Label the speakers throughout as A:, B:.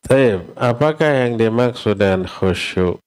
A: Baik, apakah yang dimaksud dengan khusyuk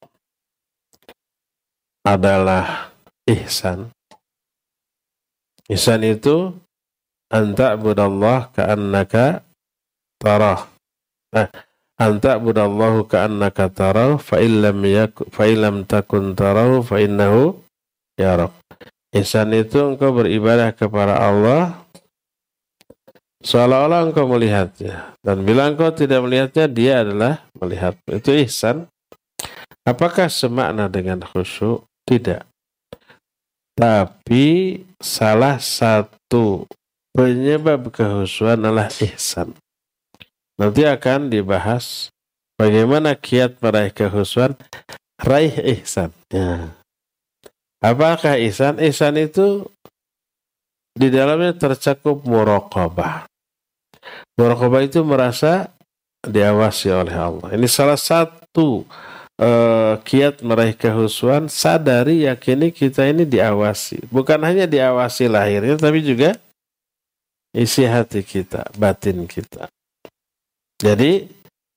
A: adalah ihsan? Ihsan itu anta budallah ka'annaka tarah. Anta budallahu ka'annaka tarah fa illam takun tarah fa innahu yarak. Ihsan itu engkau beribadah kepada Allah seolah-olah engkau melihatnya, dan bila engkau tidak melihatnya, dia adalah melihat. Itu ihsan. Apakah semakna dengan khusyuk? Tidak. Tapi salah satu penyebab kehusuan adalah ihsan. Nanti akan dibahas bagaimana kiat meraih kehusuan, raih ihsan. Ya. Apakah ihsan? Ihsan itu di dalamnya tercakup muraqabah. Muraqabah itu merasa diawasi oleh Allah. Ini salah satu kiat meraih kehusuan, sadari, yakini kita ini diawasi. Bukan hanya diawasi lahirnya, tapi juga isi hati kita, batin kita. Jadi,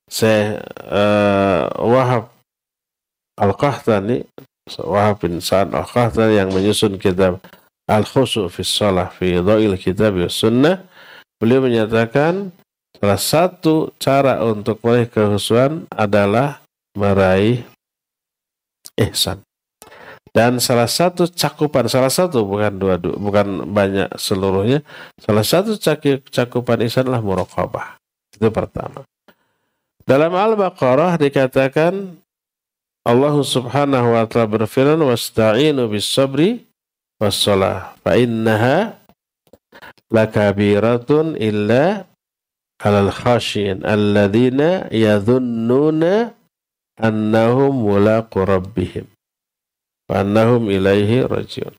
A: Wahab Al-Qahtani, Wahab bin Sa'ad Al-Qahtani yang menyusun kitab Al-Khusyu' fi Shalah fi Dha'il Kitab wa Sunnah, beliau menyatakan salah satu cara untuk meraih kehusuan adalah meraih ihsan. Dan salah satu cakupan, salah satu bukan bukan banyak seluruhnya, salah satu cakupan ihsan adalah muraqabah. Itu pertama. Dalam Al-Baqarah dikatakan Allah Subhanahu wa taala berfirman wasta'inu bis-sabri was-shalah fa innaha lakabiratun illa 'alal khashiyin alladzina yadhunnuna annahum mulaqu rabbihim wa annahum ilaihi rajiun.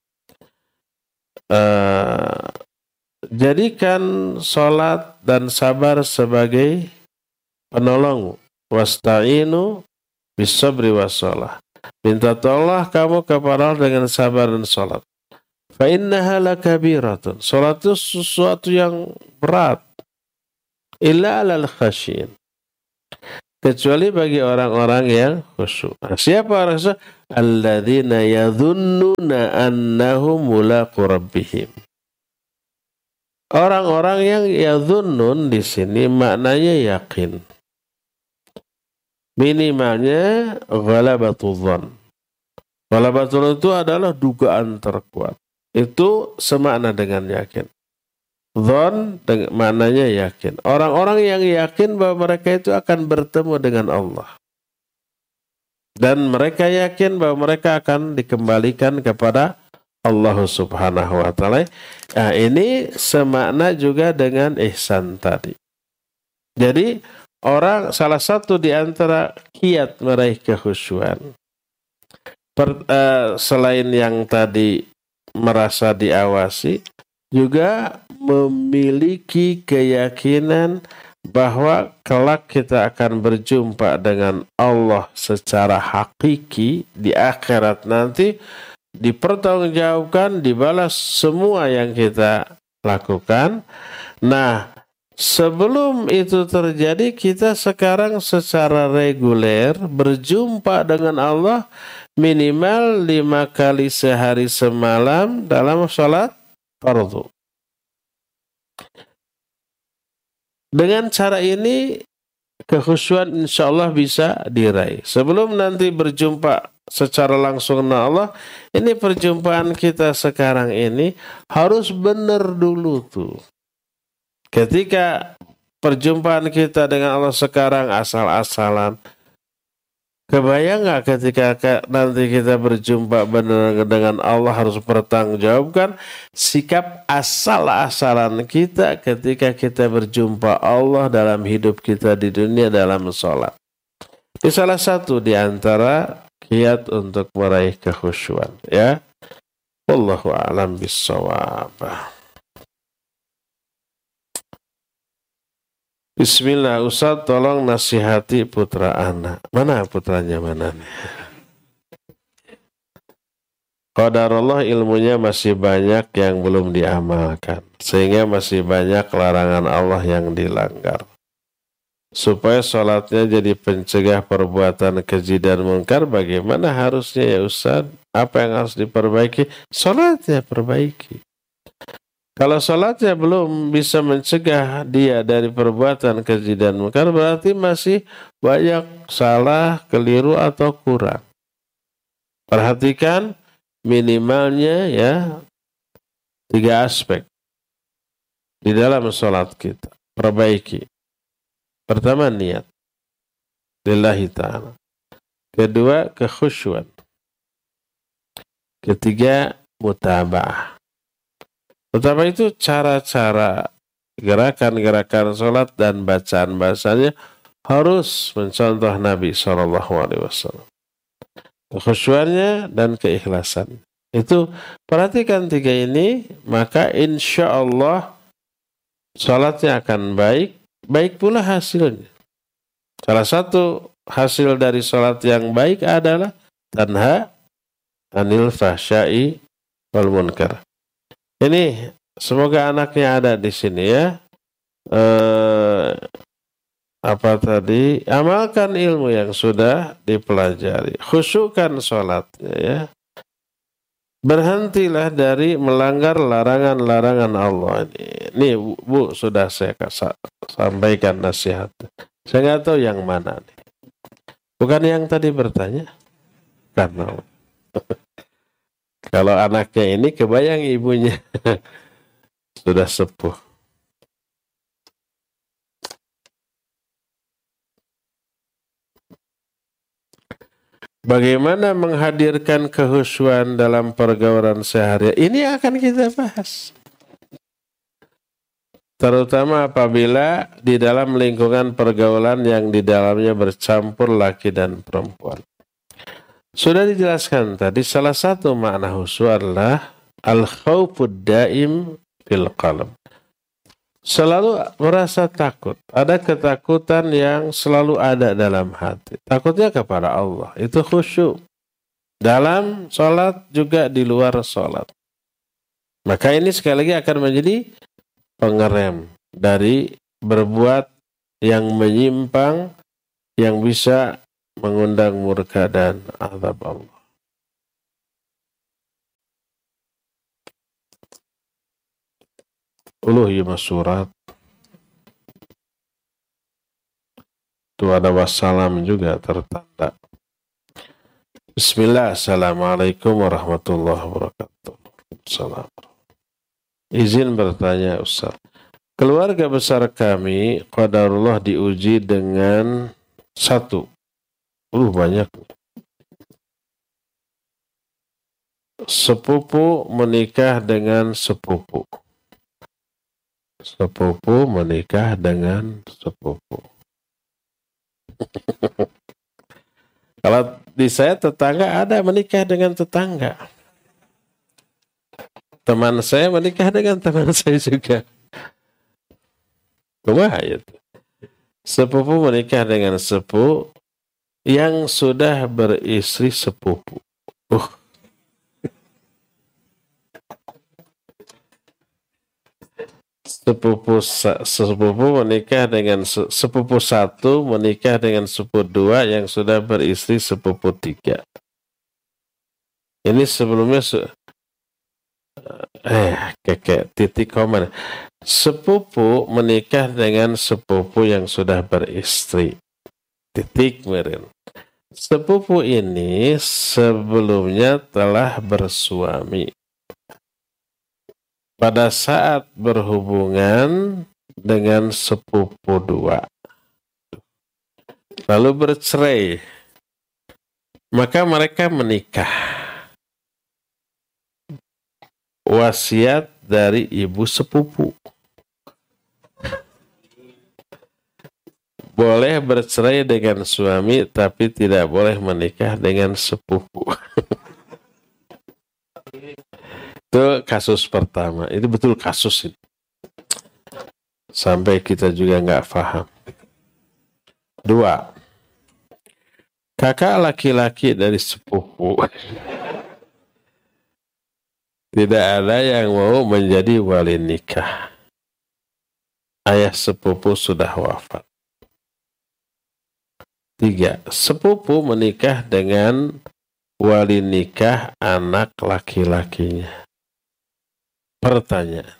A: Jadikan salat dan sabar sebagai penolong. Wasta'inu bis-sabri was-shalah. Minta tolong kamu kepada Allah dengan sabar dan salat. Fa innaha lakabiratun. Salat itu sesuatu yang berat. Illa 'alal khasyin. Kecuali bagi orang-orang yang khusyuk. Nah, siapa orang khusyuk? Alladzina yadhunnuna annahum mulaqu rabbihim. Orang-orang yang yadhunnun di sini maknanya yakin. Minimalnya ghalabatul dzan. Ghalabatul itu adalah dugaan terkuat. Itu semakna dengan yakin. Dzan maknanya yakin. Orang-orang yang yakin bahwa mereka itu akan bertemu dengan Allah. Dan mereka yakin bahwa mereka akan dikembalikan kepada Allah Subhanahu wa taala. Nah, ini semakna juga dengan ihsan tadi. Jadi salah satu di antara kiat meraih kekhusyuan selain yang tadi merasa diawasi, juga memiliki keyakinan bahwa kelak kita akan berjumpa dengan Allah secara hakiki di akhirat nanti, dipertanggungjawabkan, dibalas semua yang kita lakukan. Nah, sebelum itu terjadi, kita sekarang secara reguler berjumpa dengan Allah minimal 5 kali sehari semalam dalam sholat fardu. Dengan cara ini kekhusyuan insya Allah bisa diraih. Sebelum nanti berjumpa secara langsung dengan Allah, ini perjumpaan kita sekarang ini harus benar dulu tuh. Ketika perjumpaan kita dengan Allah sekarang asal-asalan, kebayang nggak ketika nanti kita berjumpa benar dengan Allah harus bertanggungjawabkan sikap asal-asalan kita ketika kita berjumpa Allah dalam hidup kita di dunia dalam sholat. Ini salah satu di antara kiat untuk meraih kekhusyuan. Ya, wallahu a'lam bissawab. Bismillah, Ustaz tolong nasihati putra anak. Mana putranya mana nih? Qadarullah ilmunya masih banyak yang belum diamalkan. Sehingga masih banyak larangan Allah yang dilanggar. supaya sholatnya jadi pencegah perbuatan keji dan munkar, bagaimana harusnya ya Ustaz? Apa yang harus diperbaiki? Sholatnya perbaiki. Kalau sholatnya belum bisa mencegah dia dari perbuatan keji dan munkar, berarti masih banyak salah, keliru, atau kurang. Perhatikan minimalnya ya 3 aspek di dalam sholat kita. Perbaiki. Pertama, niat. Lillahi ta'ala. Kedua, kekhusyuan. Ketiga, mutaba'ah. Pertama itu cara-cara gerakan-gerakan sholat dan bacaan-bacaannya harus mencontoh Nabi SAW. Kekhusyuannya dan keikhlasan. Itu perhatikan 3 ini, maka insya Allah sholatnya akan baik, baik pula hasilnya. Salah satu hasil dari sholat yang baik adalah tanha anil fahsyai wal munkar. Ini semoga anaknya ada di sini ya. Apa tadi? Amalkan ilmu yang sudah dipelajari. Khusyukkan sholatnya ya. Berhentilah dari melanggar larangan-larangan Allah ini. Nih Bu, sudah saya sampaikan nasihat. Saya nggak tahu yang mana nih. Bukan yang tadi bertanya. Karena kalau anaknya ini kebayang ibunya sudah sepuh. Bagaimana menghadirkan kehusuan dalam pergaulan sehari? Ini akan kita bahas. Terutama apabila di dalam lingkungan pergaulan yang di dalamnya bercampur laki dan perempuan. Sudah dijelaskan tadi, salah satu makna khusyuk adalah al-khawfud daim fil qalb. Selalu merasa takut. Ada ketakutan yang selalu ada dalam hati. Takutnya kepada Allah. Itu khusyuk. Dalam sholat juga di luar sholat. Maka ini sekali lagi akan menjadi pengerem dari berbuat yang menyimpang, yang bisa mengundang murka dan azab Allah. Uluhiyah surat. Itu ada wassalam juga tertanda. Bismillah, assalamualaikum warahmatullahi wabarakatuh. Salam. Izin bertanya Ustaz. Keluarga besar kami qadarullah diuji dengan 1. Banyak. Sepupu menikah dengan sepupu. Sepupu menikah dengan sepupu. Kalau di saya tetangga ada menikah dengan tetangga. Teman saya menikah dengan teman saya juga. Bahaya itu. Sepupu menikah dengan sepupu yang sudah beristri sepupu. Sepupu menikah dengan sepupu 1 menikah dengan sepupu 2 yang sudah beristri sepupu 3. Ini sebelumnya titik koma. Sepupu menikah dengan sepupu yang sudah beristri. Titik meren. Sepupu ini sebelumnya telah bersuami. Pada saat berhubungan dengan sepupu 2, lalu bercerai, maka mereka menikah. Wasiat dari ibu sepupu. Boleh bercerai dengan suami, tapi tidak boleh menikah dengan sepupu. Itu kasus pertama. Itu betul kasus ini. Sampai kita juga nggak paham. 2. Kakak laki-laki dari sepupu. Tidak ada yang mau menjadi wali nikah. Ayah sepupu sudah wafat. 3. Sepupu menikah dengan wali nikah anak laki-lakinya. Pertanyaan.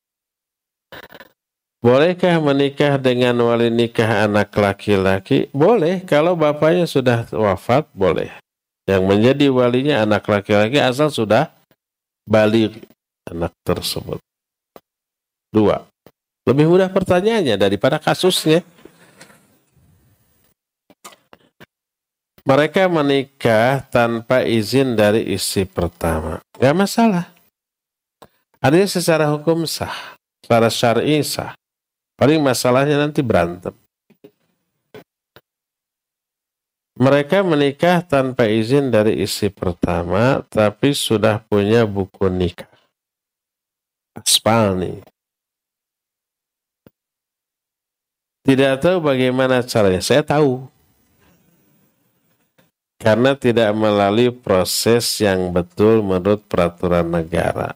A: Bolehkah menikah dengan wali nikah anak laki-laki? Boleh, kalau bapaknya sudah wafat, boleh. Yang menjadi walinya anak laki-laki asal sudah balik anak tersebut. 2. Lebih mudah pertanyaannya daripada kasusnya. Mereka menikah tanpa izin dari istri pertama. Gak masalah. Artinya secara hukum sah. Secara syar'i sah. Paling masalahnya nanti berantem. Mereka menikah tanpa izin dari istri pertama, tapi sudah punya buku nikah. Aspal nih. Tidak tahu bagaimana caranya. Saya tahu. Karena tidak melalui proses yang betul menurut peraturan negara.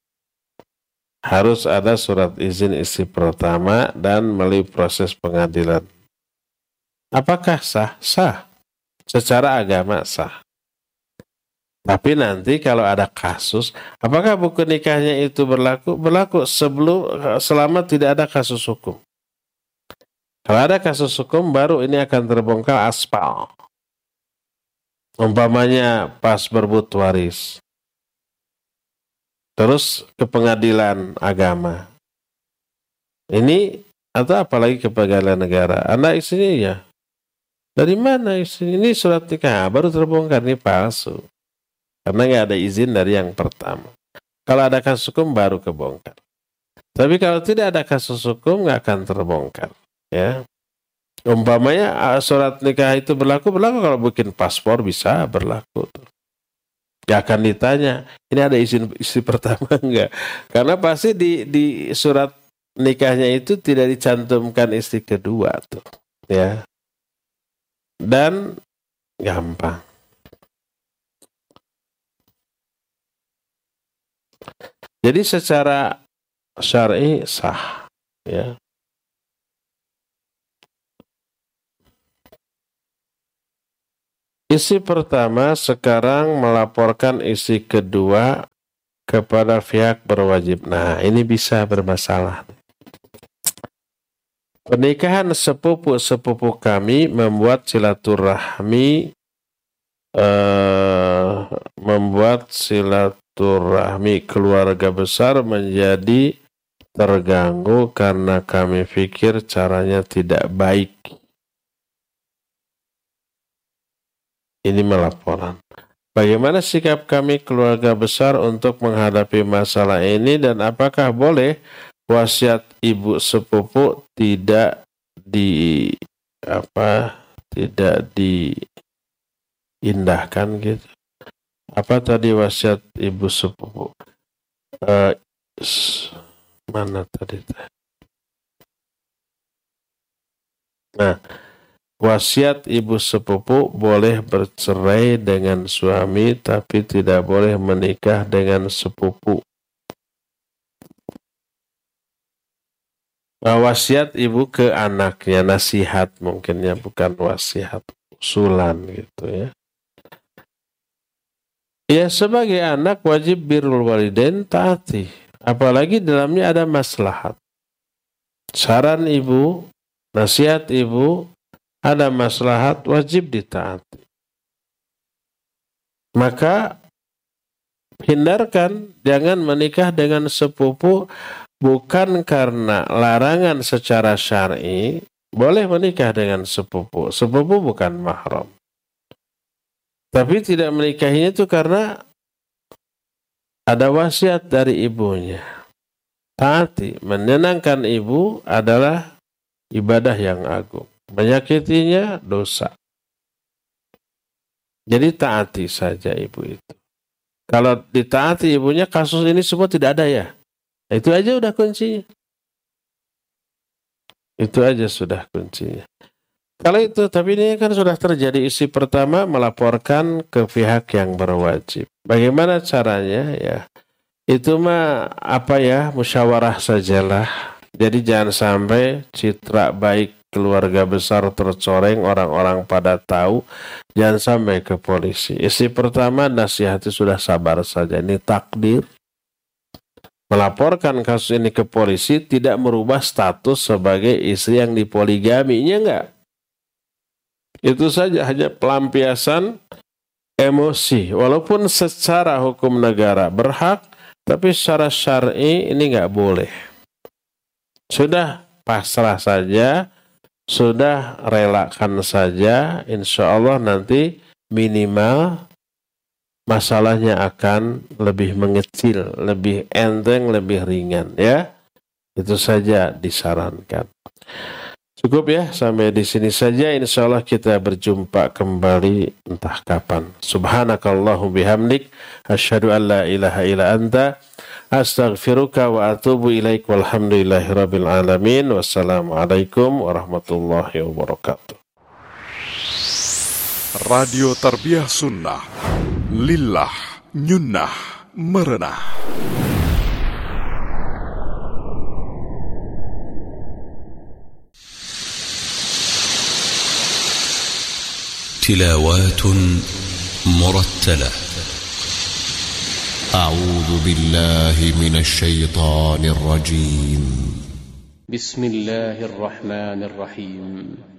A: Harus ada surat izin istri pertama dan melalui proses pengadilan. Apakah sah? Sah. Secara agama sah. Tapi nanti kalau ada kasus, apakah buku nikahnya itu berlaku? Berlaku selama tidak ada kasus hukum. Kalau ada kasus hukum, baru ini akan terbongkar aspal. Umpamanya pas berebut waris. Terus ke pengadilan agama. Ini atau apalagi ke pengadilan negara. Anak istrinya ya. Dari mana istrinya? Ini surat nikah. Baru terbongkar, ini palsu. Karena nggak ada izin dari yang pertama. Kalau ada kasus hukum baru kebongkar. Tapi kalau tidak ada kasus hukum nggak akan terbongkar. Ya. Umpamanya surat nikah itu berlaku kalau bikin paspor bisa berlaku. Gak akan ditanya, ini ada izin istri pertama enggak? Karena pasti di surat nikahnya itu tidak dicantumkan istri kedua tuh, ya. Dan gampang. Jadi secara syar'i sah, ya. Istri pertama sekarang melaporkan istri kedua kepada pihak berwajib. Nah, ini bisa bermasalah. Pernikahan sepupu kami membuat silaturahmi keluarga besar menjadi terganggu karena kami pikir caranya tidak baik. Ini melaporan. Bagaimana sikap kami keluarga besar untuk menghadapi masalah ini dan apakah boleh wasiat ibu sepupu tidak diindahkan gitu? Apa tadi wasiat ibu sepupu? Mana tadi? Nah, wasiat ibu sepupu boleh bercerai dengan suami tapi tidak boleh menikah dengan sepupu. Wasiat ibu ke anaknya, nasihat mungkin ya, bukan wasiat, usulan gitu ya. Ya sebagai anak wajib birrul walidain, taati. Apalagi dalamnya ada maslahat. Saran ibu, nasihat ibu, ada maslahat, wajib ditaati. Maka hindarkan, jangan menikah dengan sepupu bukan karena larangan secara syar'i. Boleh menikah dengan sepupu. Sepupu bukan mahram. Tapi tidak menikahinya itu karena ada wasiat dari ibunya. Taati, menyenangkan ibu adalah ibadah yang agung. Menyakitinya dosa. Jadi taati saja ibu itu. Kalau ditaati ibunya, kasus ini semua tidak ada ya. Itu aja udah kuncinya. Itu aja sudah kuncinya. Kalau itu, tapi ini kan sudah terjadi, istri pertama melaporkan ke pihak yang berwajib. Bagaimana caranya ya? Itu mah musyawarah sajalah. Jadi jangan sampai citra baik keluarga besar tercoreng, orang-orang pada tahu, jangan sampai ke polisi. Istri pertama nasihati sudah sabar saja, ini takdir. Melaporkan kasus ini ke polisi tidak merubah status sebagai istri yang dipoligaminya, enggak. Itu saja, hanya pelampiasan emosi. Walaupun secara hukum negara berhak, tapi secara syar'i ini nggak boleh. Sudah pasrah saja, sudah relakan saja, insya Allah nanti minimal masalahnya akan lebih mengecil, lebih enteng, lebih ringan ya. Itu saja disarankan. Cukup ya, sampai di sini saja. Insya Allah kita berjumpa kembali entah kapan. Subhanakallahu bihamdik, asyhadu an la ilaha illa anta, astaghfiruka wa atubu ilaik, walhamdulillahi rabbil alamin. Wassalamualaikum warahmatullahi wabarakatuh.
B: Radio Tarbiyah Sunnah, lillah, nyunnah, merenah.
C: تلاوات مرتلة. أعوذ بالله من الشيطان الرجيم.
D: بسم الله الرحمن الرحيم.